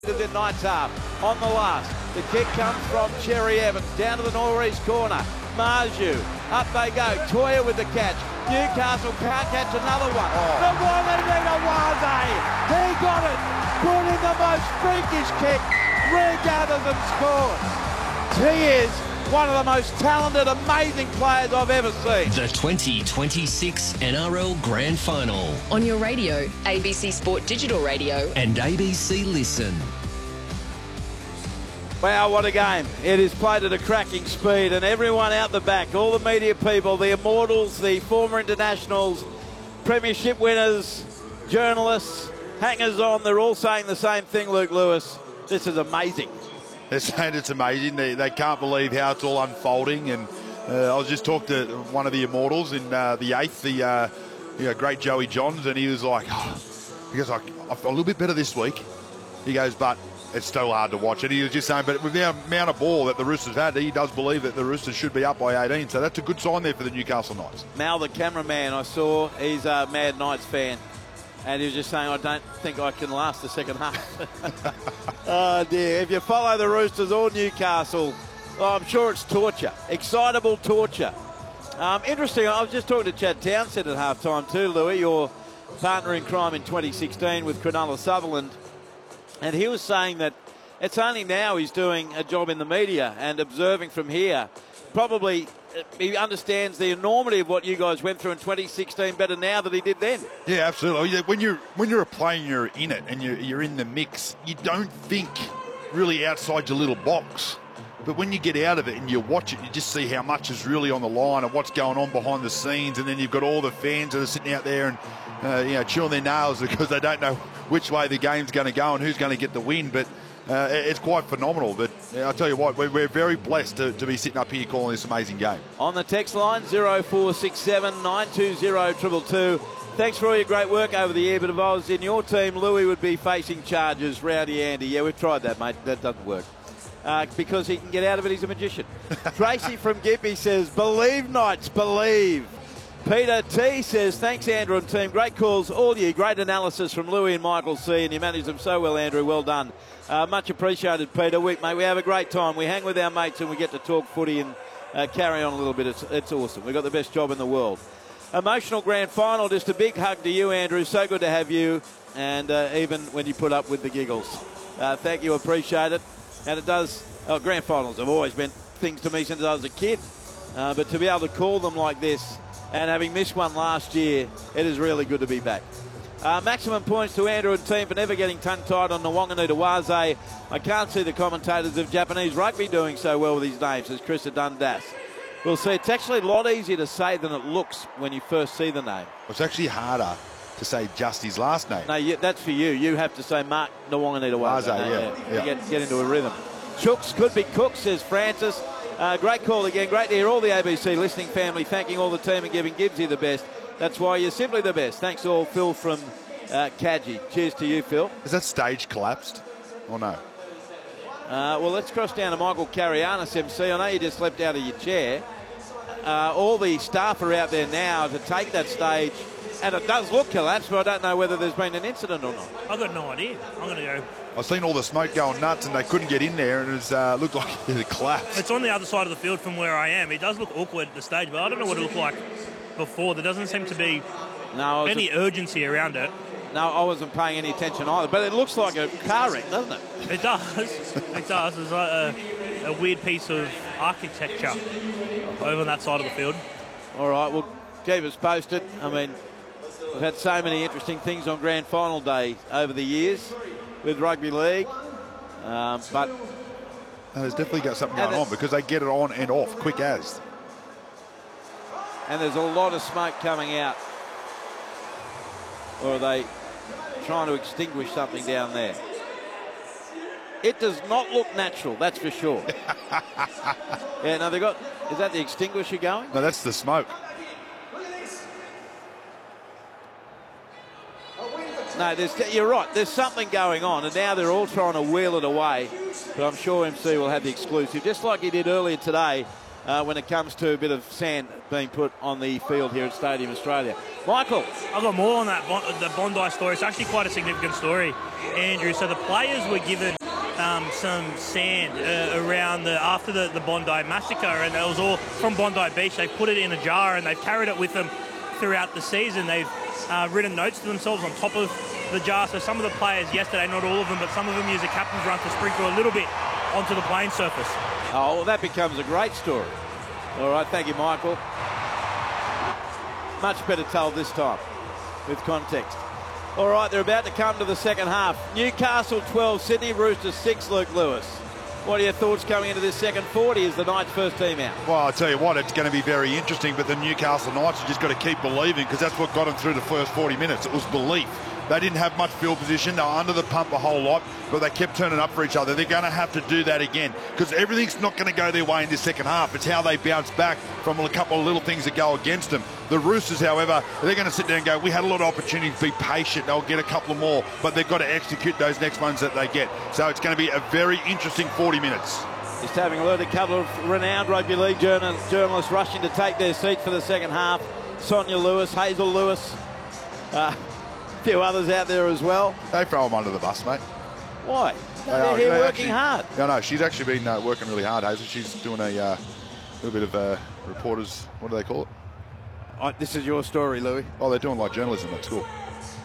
In Knights half, on the last. The kick comes from Cherry Evans, down to the northeast corner. Marju, up they go. Toya with the catch. Newcastle can't catch another one. The Wanganita-Waze, he got it. Put in the most freakish kick, regathers and scores. He is one of the most talented, amazing players I've ever seen. The 2026 NRL Grand Final. On your radio, ABC Sport Digital Radio. And ABC Listen. Wow, what a game. It is played at a cracking speed, and everyone out the back, all the media people, the immortals, the former internationals, premiership winners, journalists, hangers-on, they're all saying the same thing, Luke Lewis. This is amazing. They're saying it's amazing. They can't believe how it's all unfolding. And I was just talking to one of the immortals in the eighth, the great Joey Johns, and he was like, I feel a little bit better this week. He goes, but it's still hard to watch. And he was just saying, but with the amount of ball that the Roosters had, he does believe that the Roosters should be up by 18. So that's a good sign there for the Newcastle Knights. Mal, the cameraman I saw, he's a Mad Knights fan. And he was just saying, I don't think I can last the second half. Oh, dear. If you follow the Roosters or Newcastle, I'm sure it's torture. Excitable torture. Interesting, I was just talking to Chad Townsend at half-time too, Louis, your partner in crime in 2016 with Cronulla Sutherland. And he was saying that it's only now he's doing a job in the media and observing from here. Probably he understands the enormity of what you guys went through in 2016 better now than he did then. Yeah, absolutely. When you're a player and you're in it and you're in the mix, you don't think really outside your little box. But when you get out of it and you watch it, you just see how much is really on the line and what's going on behind the scenes. And then you've got all the fans that are sitting out there and chewing their nails because they don't know which way the game's going to go and who's going to get the win. But it's quite phenomenal. But I'll tell you what, we're very blessed to be sitting up here calling this amazing game. On the text line, 0467 920 222. Thanks for all your great work over the year. But if I was in your team, Louis would be facing charges. Rowdy Andy. Yeah, we've tried that, mate. That doesn't work. Because he can get out of it, he's a magician. Tracy from Gippy says, believe, Knights, believe. Peter T says, thanks, Andrew and team. Great calls, all you. Great analysis from Louis and Michael C. And you managed them so well, Andrew. Well done. Much appreciated, Peter. We have a great time. We hang with our mates and we get to talk footy and carry on a little bit. It's awesome. We've got the best job in the world. Emotional grand final. Just a big hug to you, Andrew. So good to have you. And even when you put up with the giggles. Thank you. Appreciate it. And it does, grand finals have always meant things to me since I was a kid. But to be able to call them like this and having missed one last year, it is really good to be back. Maximum points to Andrew and team for never getting tongue-tied on the Wanganita-Waze. I can't see the commentators of Japanese rugby doing so well with these names, says Chris Dundas. We'll see. It's actually a lot easier to say than it looks when you first see the name. It's actually harder to say just his last name. No, that's for you. You have to say Mark Wanganita-Waze. Yeah. Get into a rhythm. Chooks could be Cook, says Francis. Great call again. Great to hear all the ABC listening family thanking all the team and giving Gibbsy the best. That's why you're simply the best. Thanks all, Phil from Kadji. Cheers to you, Phil. Has that stage collapsed or no? Well, let's cross down to Michael Carianis, MC. I know you just leapt out of your chair. All the staff are out there now to take that stage. And it does look collapsed, but I don't know whether there's been an incident or not. I've got no idea. I'm going to go. I've seen all the smoke going nuts and they couldn't get in there and it looked like it collapsed. It's on the other side of the field from where I am. It does look awkward at the stage, but I don't know what it looked like before. There doesn't seem to be any urgency around it. No, I wasn't paying any attention either, but it looks like a car wreck, doesn't it? It does. It does. There's a weird piece of architecture over on that side of the field. All right, well, keep us posted. I mean, we've had so many interesting things on Grand Final Day over the years with Rugby League, but there's definitely got something going on because they get it on and off quick as. And there's a lot of smoke coming out. Or are they trying to extinguish something down there? It does not look natural, that's for sure. Yeah, no, is that the extinguisher going? No, that's the smoke. No, you're right. There's something going on, and now they're all trying to wheel it away. But I'm sure MC will have the exclusive, just like he did earlier today when it comes to a bit of sand being put on the field here at Stadium Australia. Michael? I've got more on that, the Bondi story. It's actually quite a significant story, Andrew. So the players were given some sand around after the Bondi massacre, and it was all from Bondi Beach. They put it in a jar and they've carried it with them throughout the season. They've written notes to themselves on top of the jar. So some of the players yesterday, not all of them, but some of them use a captain's run to sprinkle a little bit onto the playing surface. Oh, well, that becomes a great story. All right, thank you, Michael. Much better told this time with context. All right, they're about to come to the second half. Newcastle 12, Sydney Roosters 6, Luke Lewis. What are your thoughts coming into this second 40 as the Knights' first team out? Well, I'll tell you what, it's going to be very interesting, but the Newcastle Knights have just got to keep believing, because that's what got them through the first 40 minutes. It was belief. They didn't have much field position. They were under the pump a whole lot, but they kept turning up for each other. They're going to have to do that again, because everything's not going to go their way in this second half. It's how they bounce back from a couple of little things that go against them. The Roosters, however, they're going to sit there and go, we had a lot of opportunities to be patient. They'll get a couple more, but they've got to execute those next ones that they get. So it's going to be a very interesting 40 minutes. Just having a look at a couple of renowned rugby league journalists rushing to take their seats for the second half. Sonia Lewis, Hazel Lewis, a few others out there as well. They throw them under the bus, mate. Why? They're here working hard. No, she's actually been working really hard, Hazel. She's doing a little bit of reporters, what do they call it? This is your story, Louis. Oh, they're doing like journalism at school.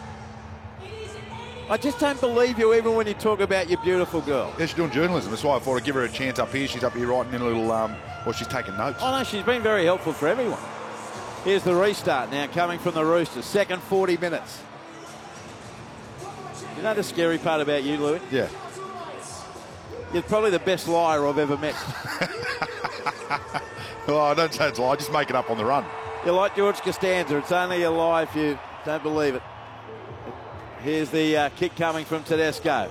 I just don't believe you even when you talk about your beautiful girl. Yeah, she's doing journalism. That's why I thought I'd give her a chance up here. She's up here writing in a little, well, she's taking notes. Oh, no, she's been very helpful for everyone. Here's the restart now coming from the Roosters. Second 40 minutes. You know the scary part about you, Louis? Yeah. You're probably the best liar I've ever met. Well, I don't say it's a lie. I just make it up on the run. You're like George Costanza. It's only a lie if you don't believe it. Here's the kick coming from Tedesco.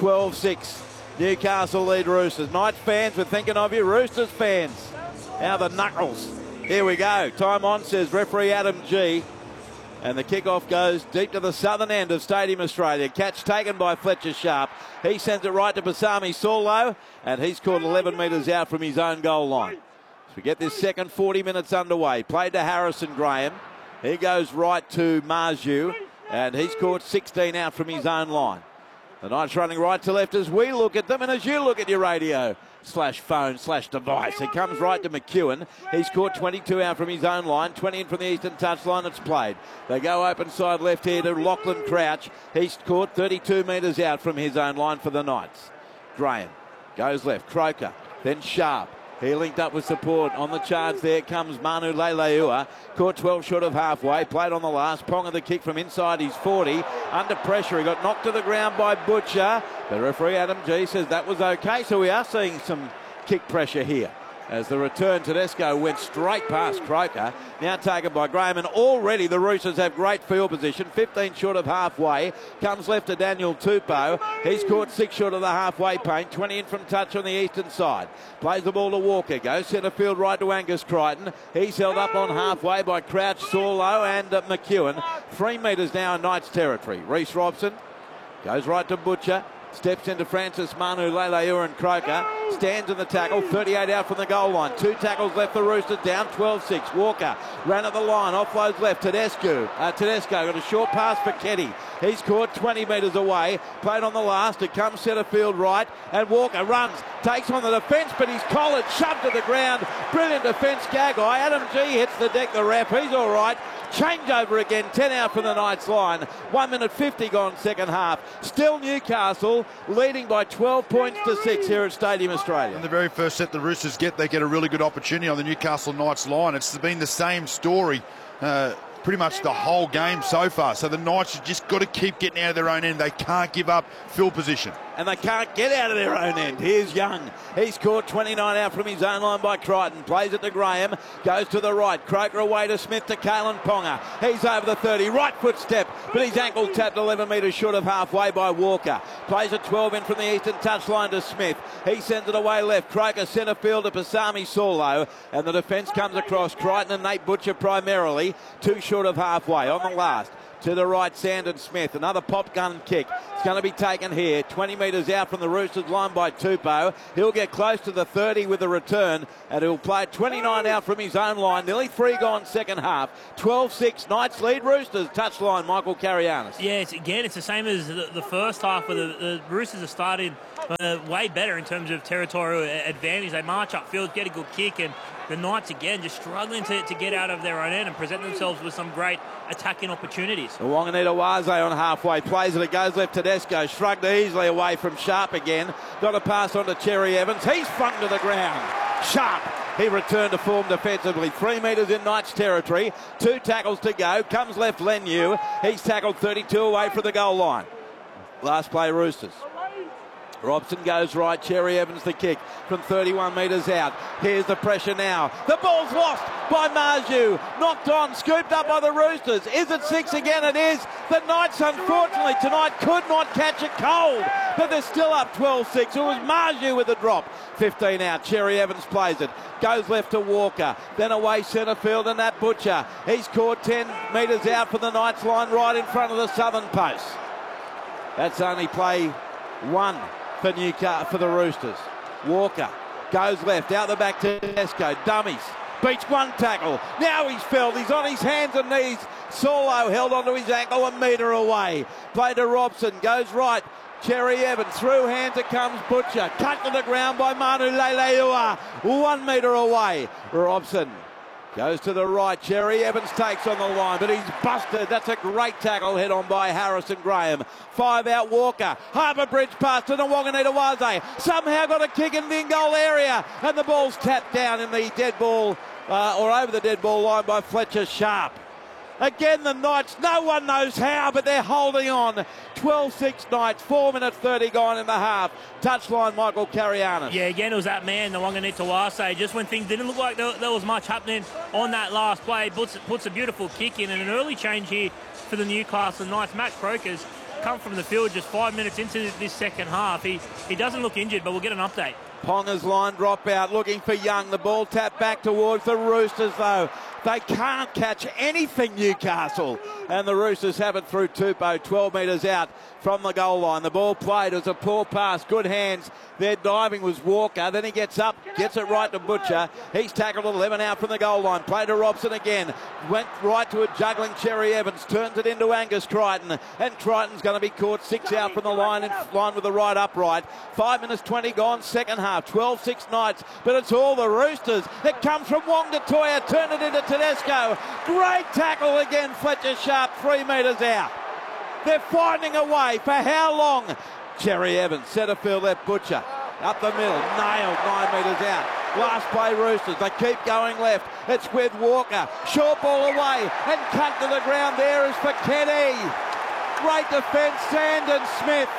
12-6. Newcastle lead Roosters. Knights fans, we're thinking of you. Roosters fans. Now the knuckles. Here we go. Time on, says referee Adam G. And the kickoff goes deep to the southern end of Stadium Australia. Catch taken by Fletcher Sharp. He sends it right to Pasami Saulo, and he's caught 11 metres out from his own goal line. So we get this second 40 minutes underway. Played to Harrison Graham. He goes right to Marju, and he's caught 16 out from his own line. The Knights running right to left as we look at them and as you look at your radio / phone / device. It comes right to McEwen. He's caught 22 out from his own line, 20 in from the eastern touchline. It's played. They go open side left here to Lachlan Crouch. He's caught 32 metres out from his own line for the Knights. Graham goes left. Croker, then Sharp. He linked up with support. On the charge there comes Manu Leilua. Caught 12 short of halfway. Played on the last. Ponga the kick from inside his 40. Under pressure. He got knocked to the ground by Butcher. The referee Adam G says that was okay. So we are seeing some kick pressure here. As the return, Tedesco went straight past Croker. Now taken by Graham. And already the Roosters have great field position. 15 short of halfway. Comes left to Daniel Tupou. He's caught 6 short of the halfway paint. 20 in from touch on the eastern side. Plays the ball to Walker. Goes centre field right to Angus Crichton. He's held up on halfway by Crouch, Saulo and McEwen. 3 metres now in Knights territory. Reece Robson goes right to Butcher. Steps into Francis Manu Leilua and Croker. Stands in the tackle. 38 out from the goal line. 2 tackles left for Roosters. Down 12-6. Walker ran at the line. Offloads left. Tedesco got a short pass for Keddy. He's caught 20 metres away. Played on the last. It comes centre field right. And Walker runs. Takes on the defence, but he's collared. Shoved to the ground. Brilliant defence. Gagai. Adam G hits the deck. The ref. He's all right. Change over again, 10 out from the Knights line. 1 minute 50 gone second half. Still Newcastle leading by 12 points to 6 here at Stadium Australia. In the very first set the Roosters they get a really good opportunity on the Newcastle Knights line. It's been the same story pretty much the whole game so far. So the Knights have just got to keep getting out of their own end. They can't give up field position. And they can't get out of their own end. Here's Young. He's caught 29 out from his own line by Crichton. Plays it to Graham. Goes to the right. Croker away to Smith to Kalen Ponga. He's over the 30. Right foot step. But his ankle tapped 11 metres short of halfway by Walker. Plays it 12 in from the eastern touchline to Smith. He sends it away left. Croker centre field to Pasami Saulo. And the defence comes across. Crichton and Nate Butcher primarily. 2 short of halfway. On the last. To the right, Sandon Smith. Another pop gun kick. It's going to be taken here. 20 metres out from the Roosters line by Tupou. He'll get close to the 30 with the return, and he'll play 29 out from his own line. Nearly 3 gone second half. 12-6, Knights lead Roosters. Touchline, Michael Carianis. Yeah, it's the same as the first half, where the Roosters are starting way better in terms of territorial advantage. They march upfield, get a good kick, and the Knights again just struggling to get out of their own end and present themselves with some great attacking opportunities. Wanganita Waze on halfway, plays it goes left. Tedesco shrugged easily away from Sharp again. Got a pass on to Cherry Evans. He's flung to the ground. Sharp, he returned to form defensively. 3 metres in Knights territory. 2 tackles to go. Comes left Leniu. He's tackled 32 away from the goal line. Last play Roosters. Robson goes right, Cherry Evans the kick from 31 metres out. Here's the pressure now. The ball's lost by Marju. Knocked on, scooped up by the Roosters. Is it 6 again? It is. The Knights, unfortunately, tonight could not catch it cold, but they're still up 12-6. It was Marju with the drop. 15 out, Cherry Evans plays it. Goes left to Walker, then away centre field, and that Butcher. He's caught 10 metres out for the Knights line right in front of the southern post. That's only play 1 for Newcastle, for the Roosters. Walker goes left, out the back to Tedesco. Dummies. Beats 1 tackle. Now he's felled. He's on his hands and knees. Solo held onto his ankle a metre away. Play to Robson. Goes right. Cherry Evans. Through hands it comes Butcher. Cut to the ground by Manu Leilua. 1 metre away. Robson goes to the right. Cherry Evans takes on the line, but he's busted. That's a great tackle head on by Harrison Graham. 5 out Walker. Harbour Bridge pass to the Wanganita Waze. Somehow got a kick in the in-goal area, and the ball's tapped down in the dead ball, or over the dead ball line by Fletcher Sharp. Again, the Knights, no one knows how, but they're holding on. 12-6 Knights, 4 minutes 30 gone in the half. Touchline, Michael Carianis. Yeah, again, it was that man, the Wanganita Waze. Just when things didn't look like there was much happening on that last play, puts a beautiful kick in, and an early change here for the Newcastle Knights. Matt Croker's come from the field just 5 minutes into this second half. He doesn't look injured, but we'll get an update. Ponga's line drop out, looking for Young. The ball tapped back towards the Roosters, though. They can't catch anything, Newcastle. And the Roosters have it through Tupou, 12 metres out from the goal line. The ball played as a poor pass, good hands. Their diving was Walker. Then he gets up, gets it right to Butcher. He's tackled 11 out from the goal line. Played to Robson again. Went right to a juggling Cherry Evans. Turns it into Angus Crichton. And Crichton's going to be caught 6 out from the line, in line with the right upright. 5 minutes 20 gone, second half. 12-6 Knights, but it's all the Roosters. It comes from Wong to Toya. Turn it into Tedesco. Great tackle again, Fletcher Sharp, 3 metres out. They're finding a way. For how long? Cherry Evans, centre field left Butcher. Up the middle, nailed, 9 metres out. Last play Roosters, they keep going left. It's with Walker. Short ball away and cut to the ground. There is for Kenny. Great defence, Sandon Smith.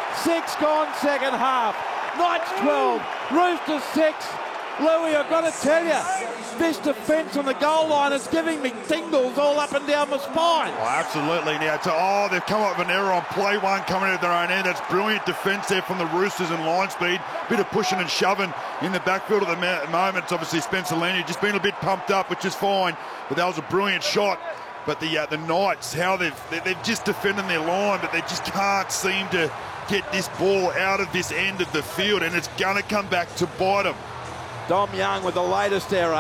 6 gone second half. Knights 12, Roosters 6. Louis, I've got to tell you, this defence on the goal line is giving me tingles all up and down my spine. Oh, absolutely. Now, they've come up with an error on play 1 coming out of their own end. That's brilliant defence there from the Roosters and line speed. Bit of pushing and shoving in the backfield at the moment. It's obviously Spencer Leniu just been a bit pumped up, which is fine. But that was a brilliant shot. But the Knights, how they've just defended their line, but they just can't seem to get this ball out of this end of the field, and it's going to come back to bite them. Dom Young with the latest error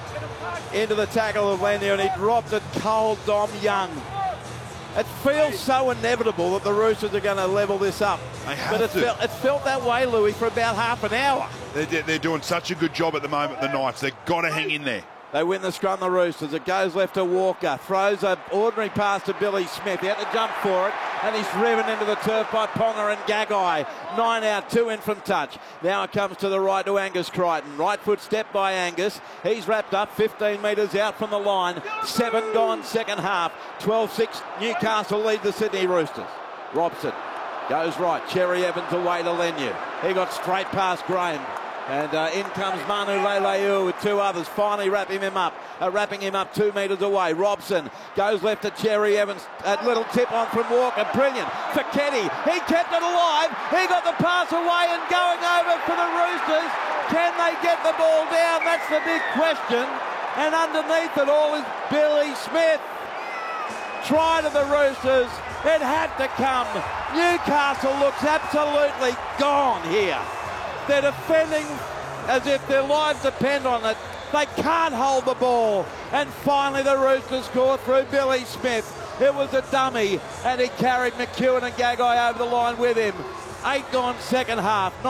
into the tackle of Leniu, and he dropped it cold. Dom Young. It feels so inevitable that the Roosters are going to level this up. But it felt that way, Louis, for about half an hour. They're doing such a good job at the moment, the Knights. They've got to hang in there. They win the scrum, the Roosters. It goes left to Walker. Throws an ordinary pass to Billy Smith. He had to jump for it, and he's driven into the turf by Ponga and Gagai. 9 out, 2 in from touch. Now it comes to the right to Angus Crichton. Right foot step by Angus. He's wrapped up 15 metres out from the line. 7 gone second half. 12-6 Newcastle lead the Sydney Roosters. Robson goes right. Cherry Evans away to Leniu. He got straight past Graham. And in comes Manu Leileu with 2 others, finally wrapping him up 2 metres away. Robson goes left to Cherry Evans, a little tip on from Walker, brilliant for Kenny. He kept it alive, he got the pass away and going over for the Roosters. Can they get the ball down? That's the big question. And underneath it all is Billy Smith. try to the Roosters. It had to come. Newcastle looks absolutely gone here. They're defending as if their lives depend on it. They can't hold the ball. And finally the Roosters score through Billy Smith. It was a dummy, and he carried McEwen and Gagai over the line with him. 8 gone second half.